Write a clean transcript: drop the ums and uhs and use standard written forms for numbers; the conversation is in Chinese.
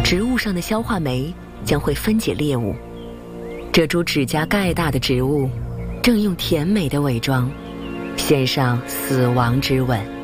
植物上的消化酶将会分解猎物。这株指甲盖大的植物正用甜美的伪装献上死亡之吻。